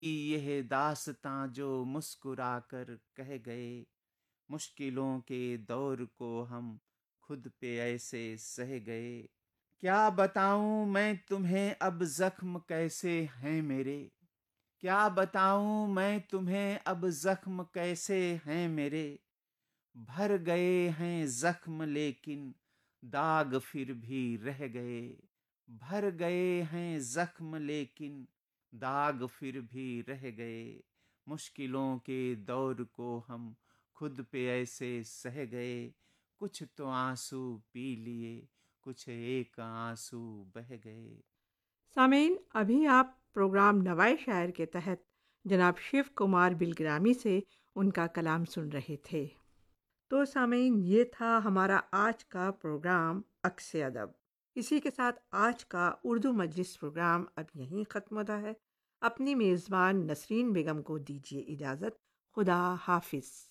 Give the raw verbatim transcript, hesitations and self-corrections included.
यह दास्तां जो मुस्कुरा कर कह गए, मुश्किलों के दौर को हम खुद पे ऐसे सह गए। क्या बताऊं मैं तुम्हें अब जख्म कैसे हैं मेरे, क्या बताऊं मैं तुम्हें अब जख्म कैसे हैं मेरे। भर गए हैं जख्म लेकिन दाग फिर भी रह गए, भर गए हैं जख्म लेकिन दाग फिर भी रह गए। मुश्किलों के दौर को हम खुद पे ऐसे सह गए, कुछ तो आंसू पी लिए, कुछ एक आंसू बह गए। सामीन, अभी आप प्रोग्राम नवाए शायर के तहत जनाब शिव कुमार बिलग्रामी से उनका कलाम सुन रहे थे। तो सामीन, ये था हमारा आज का प्रोग्राम अक्स अदब। इसी के साथ आज का उर्दू मजलिस प्रोग्राम अब यहीं ख़त्म होता है। अपनी मेज़बान नसरीन बेगम को दीजिए इजाज़त। खुदा हाफिज़।